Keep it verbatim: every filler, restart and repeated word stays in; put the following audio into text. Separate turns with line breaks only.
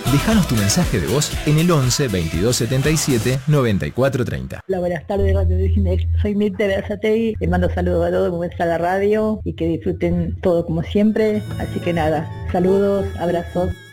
Déjanos tu mensaje de voz en el once veintidós setenta y siete noventa y cuatro treinta.
Hola, buenas tardes, Radio Disney. Soy Mirta Berazategui. Les mando saludos a todos, muy a la radio y que disfruten todo como siempre. Así que nada, saludos, abrazos.